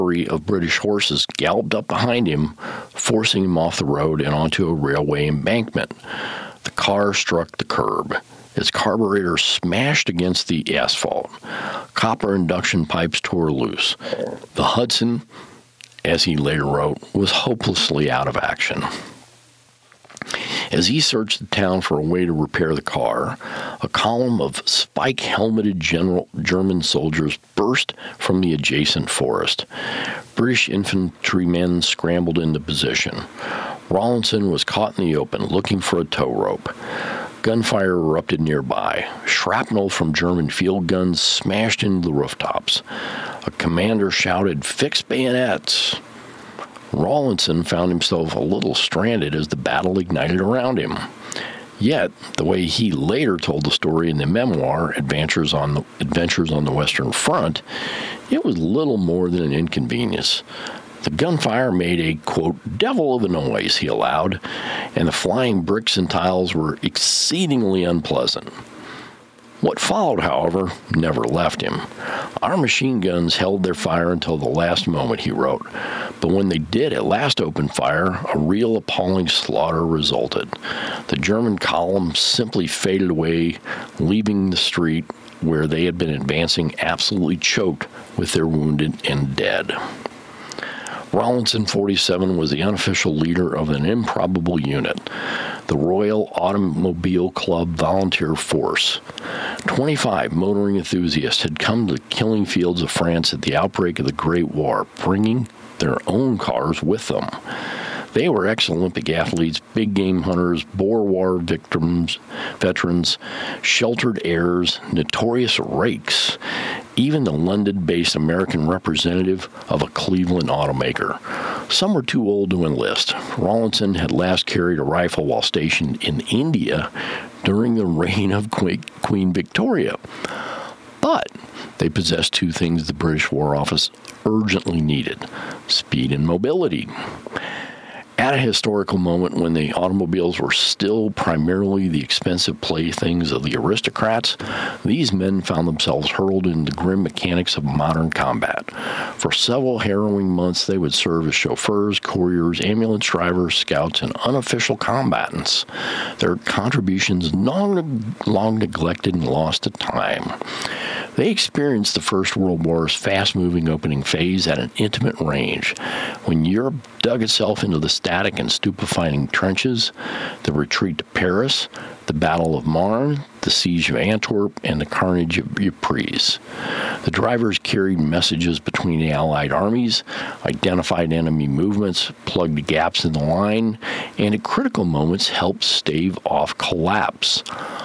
of British horses galloped up behind him, forcing him off the road and onto a railway embankment. The car struck the curb. Its carburetor smashed against the asphalt. Copper induction pipes tore loose. The Hudson, as he later wrote, was hopelessly out of action. As he searched the town for a way to repair the car, a column of spike-helmeted German soldiers burst from the adjacent forest. British infantrymen scrambled into position. Rawlinson was caught in the open, looking for a tow rope. Gunfire erupted nearby. Shrapnel from German field guns smashed into the rooftops. A commander shouted, "Fix bayonets!" Rawlinson found himself a little stranded as the battle ignited around him. Yet, the way he later told the story in the memoir, Adventures on the Western Front, it was little more than an inconvenience. The gunfire made a, quote, devil of a noise, he allowed, and the flying bricks and tiles were exceedingly unpleasant. What followed, however, never left him. Our machine guns held their fire until the last moment, he wrote. But when they did at last open fire, a real appalling slaughter resulted. The German column simply faded away, leaving the street where they had been advancing absolutely choked with their wounded and dead. Rawlinson 47 was the unofficial leader of an improbable unit, the Royal Automobile Club Volunteer Force. 25 motoring enthusiasts had come to the killing fields of France at the outbreak of the Great War, bringing their own cars with them. They were ex-Olympic athletes, big game hunters, Boer War veterans, sheltered heirs, notorious rakes, even the London-based American representative of a Cleveland automaker. Some were too old to enlist. Rawlinson had last carried a rifle while stationed in India during the reign of Queen Victoria. But they possessed two things the British War Office urgently needed: speed and mobility. At a historical moment when the automobiles were still primarily the expensive playthings of the aristocrats, these men found themselves hurled into the grim mechanics of modern combat. For several harrowing months, they would serve as chauffeurs, couriers, ambulance drivers, scouts, and unofficial combatants. Their contributions long neglected and lost to time. They experienced the First World War's fast-moving opening phase at an intimate range. When Europe dug itself into the static and stupefying trenches, the retreat to Paris, the Battle of Marne, the Siege of Antwerp, and the carnage of Ypres. The drivers carried messages between the Allied armies, identified enemy movements, plugged gaps in the line, and at critical moments helped stave off collapse.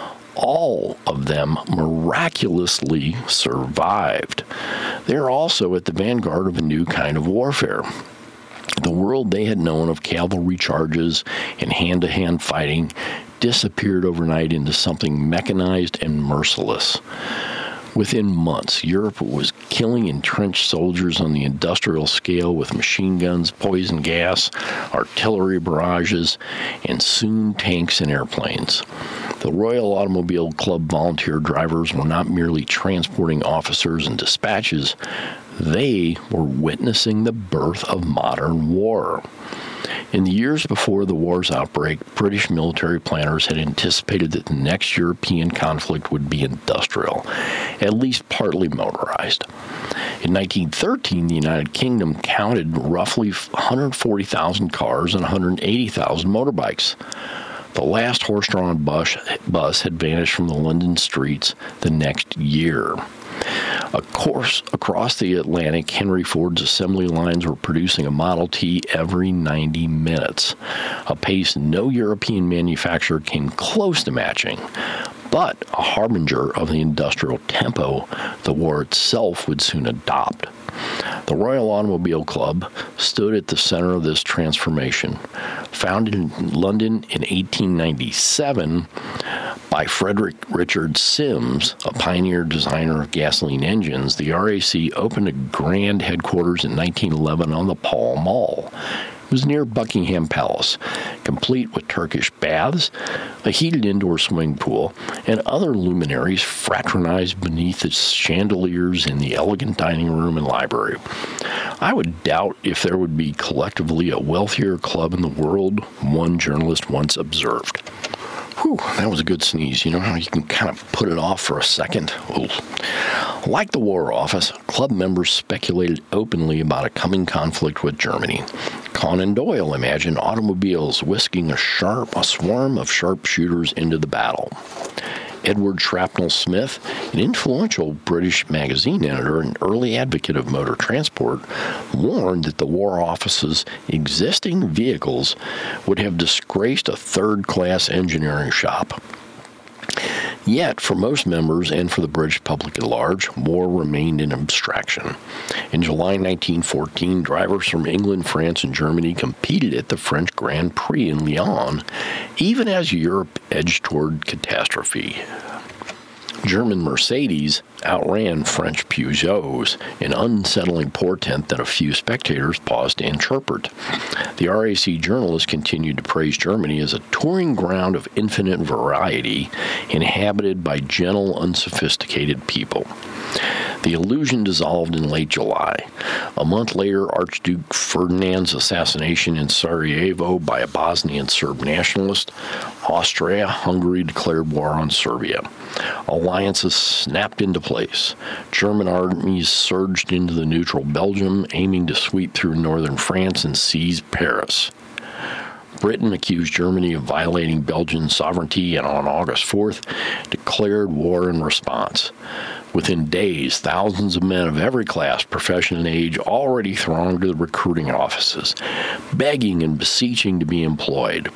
All of them miraculously survived. They're also at the vanguard of a new kind of warfare. The world they had known of cavalry charges and hand-to-hand fighting disappeared overnight into something mechanized and merciless. Within months, Europe was killing entrenched soldiers on the industrial scale with machine guns, poison gas, artillery barrages, and soon tanks and airplanes. The Royal Automobile Club volunteer drivers were not merely transporting officers and dispatches, they were witnessing the birth of modern war. In the years before the war's outbreak, British military planners had anticipated that the next European conflict would be industrial, at least partly motorized. In 1913, the United Kingdom counted roughly 140,000 cars and 180,000 motorbikes. The last horse-drawn bus had vanished from the London streets the next year. Of course, across the Atlantic, Henry Ford's assembly lines were producing a Model T every 90 minutes, a pace no European manufacturer came close to matching, but a harbinger of the industrial tempo the war itself would soon adopt. The Royal Automobile Club stood at the center of this transformation. Founded in London in 1897 by Frederick Richard Sims, a pioneer designer of gasoline engines, the RAC opened a grand headquarters in 1911 on the Pall Mall. was near Buckingham Palace, complete with Turkish baths, a heated indoor swimming pool, and other luminaries fraternized beneath its chandeliers in the elegant dining room and library. I would doubt if there would be collectively a wealthier club in the world, one journalist once observed. Whew, that was a good sneeze. You know how you can kind of put it off for a second? Ooh. Like the War Office, club members speculated openly about a coming conflict with Germany. Conan Doyle imagined automobiles whisking a swarm of sharpshooters into the battle. Edward Shrapnel Smith, an influential British magazine editor and early advocate of motor transport, warned that the War Office's existing vehicles would have disgraced a third-class engineering shop. Yet, for most members and for the British public at large, war remained an abstraction. In July 1914, drivers from England, France, and Germany competed at the French Grand Prix in Lyon, even as Europe edged toward catastrophe. German Mercedes outran French Peugeots, an unsettling portent that a few spectators paused to interpret. The RAC journalist continued to praise Germany as a touring ground of infinite variety, inhabited by gentle, unsophisticated people. The illusion dissolved in late July. A month later, Archduke Ferdinand's assassination in Sarajevo by a Bosnian Serb nationalist, Austria-Hungary declared war on Serbia. Alliances snapped into place. German armies surged into the neutral Belgium, aiming to sweep through northern France and seize Paris. Britain accused Germany of violating Belgian sovereignty and on August 4th declared war in response. Within days, thousands of men of every class, profession, and age already thronged to the recruiting offices, begging and beseeching to be employed.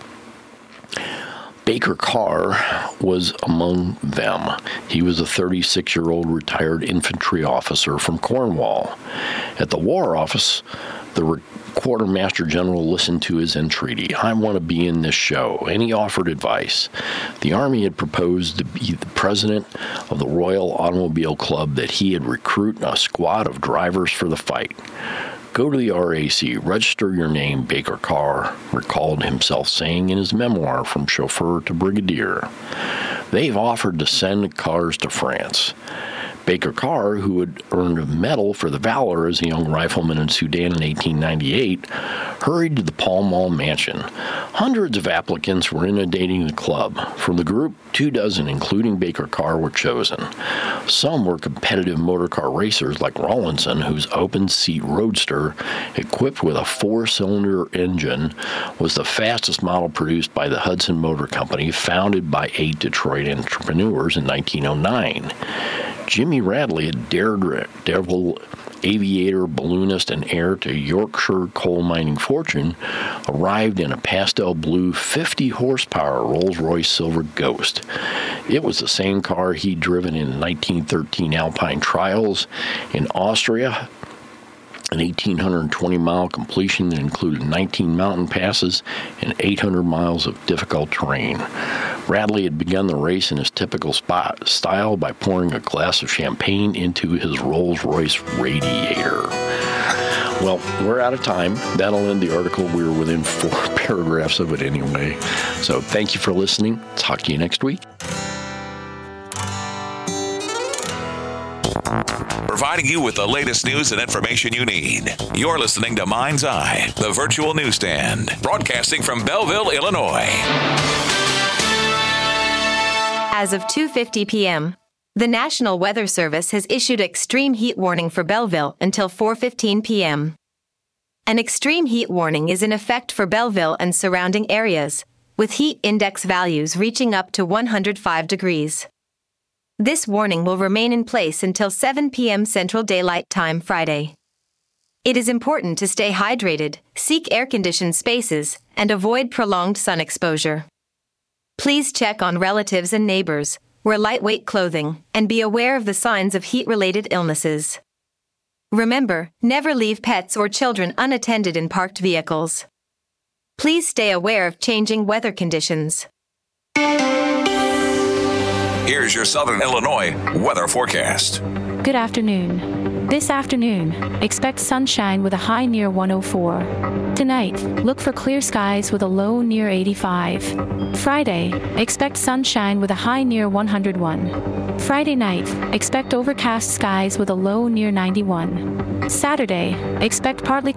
Baker Carr was among them. He was a 36-year-old retired infantry officer from Cornwall. At the War Office, the Quartermaster General listened to his entreaty. "I want to be in this show," and he offered advice. The Army had proposed to be the president of the Royal Automobile Club that he had recruit a squad of drivers for the fight. "Go to the RAC, register your name," Baker Carr recalled himself saying in his memoir, From Chauffeur to Brigadier. "They've offered to send cars to France." Baker Carr, who had earned a medal for the valor as a young rifleman in Sudan in 1898, hurried to the Pall Mall mansion. Hundreds of applicants were inundating the club. From the group, 24, including Baker Carr, were chosen. Some were competitive motorcar racers like Rawlinson, whose open-seat roadster, equipped with a 4-cylinder engine, was the fastest model produced by the Hudson Motor Company, founded by 8 Detroit entrepreneurs in 1909. Jimmy Radley, a daredevil aviator, balloonist, and heir to Yorkshire coal mining fortune, arrived in a pastel blue 50-horsepower Rolls-Royce Silver Ghost. It was the same car he'd driven in 1913 Alpine Trials in Austria, an 1,820-mile completion that included 19 mountain passes and 800 miles of difficult terrain. Radley had begun the race in his typical style by pouring a glass of champagne into his Rolls-Royce radiator. Well, we're out of time. That'll end the article. We were within 4 paragraphs of it anyway. So thank you for listening. Talk to you next week. Providing you with the latest news and information you need. You're listening to Mind's Eye, the virtual newsstand, broadcasting from Belleville, Illinois. As of 2:50 p.m., the National Weather Service has issued extreme heat warning for Belleville until 4:15 p.m. An extreme heat warning is in effect for Belleville and surrounding areas, with heat index values reaching up to 105 degrees. This warning will remain in place until 7 p.m. Central Daylight Time Friday. It is important to stay hydrated, seek air-conditioned spaces, and avoid prolonged sun exposure. Please check on relatives and neighbors, wear lightweight clothing, and be aware of the signs of heat-related illnesses. Remember, never leave pets or children unattended in parked vehicles. Please stay aware of changing weather conditions. Here's your Southern Illinois weather forecast. Good afternoon. This afternoon, expect sunshine with a high near 104. Tonight, look for clear skies with a low near 85. Friday, expect sunshine with a high near 101. Friday night, expect overcast skies with a low near 91. Saturday, expect partly